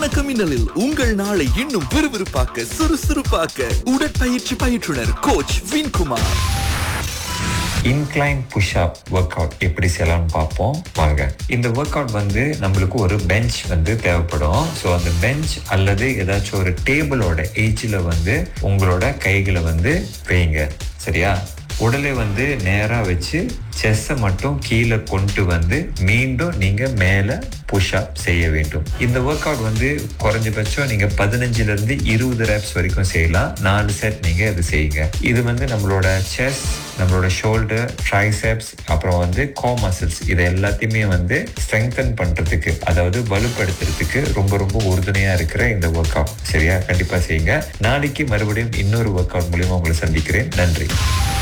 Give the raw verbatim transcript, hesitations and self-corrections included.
வணக்கம் மின்னலில் உங்கள் நாளை இன்னும் விறுவிறுப்பாக்க சுறுசுறுப்பாக்க உடற்பயிற்சி பயிற்றுனர் coach Vinkumar. Incline push up work out எப்படி செய்யலாம்னு பார்ப்போம் வாங்க. இந்த ஒர்க் அவுட் வந்து நம்மளுக்கு ஒரு பெஞ்ச் வந்து தேவைப்படும். ஸோ அந்த பெஞ்ச் அல்லது ஏதாச்சும் ஒரு டேபிளோட ஏஜில் வந்து உங்களோட கைகளை வந்து வைங்க. சரியா? உடலை வந்து நேரா வச்சு செஸ்ஸை மட்டும் கீழே கொண்டு வந்து மீண்டும் நீங்க மேல புஷ் அப் செய்ய வேண்டும். இந்த ஒர்க் அவுட் வந்து குறைஞ்சபட்சம் நீங்க பதினஞ்சுல இருந்து இருபது ரெப்ஸ் வரைக்கும் செய்யலாம். நாலு செட் நீங்க இது செய்யுங்க. இது வந்து நம்மளோட செஸ், நம்மளோட ஷோல்டர், ட்ரைசெப்ஸ், அப்புறம் வந்து கோ மசில்ஸ், இது எல்லாத்தையுமே வந்து ஸ்ட்ரெங்தன் பண்றதுக்கு, அதாவது வலுப்படுத்துறதுக்கு ரொம்ப ரொம்ப உறுதுணையா இருக்கிற இந்த ஒர்க் அவுட். சரியா? கண்டிப்பா செய்யுங்க. நாளைக்கு மறுபடியும் இன்னொரு ஒர்க் அவுட் மூலியமா உங்களை சந்திக்கிறேன். நன்றி.